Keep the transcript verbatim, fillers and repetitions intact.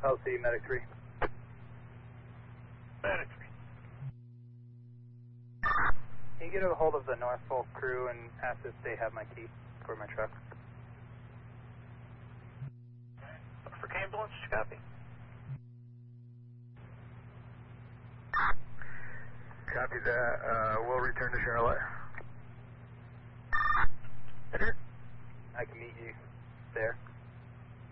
Pell City, Medic three. Medic three. Can you get a hold of the Norfolk crew and ask if they have my key for my truck? For ambulance, copy. Copy that. Uh, we'll return to Charlotte. I can meet you there.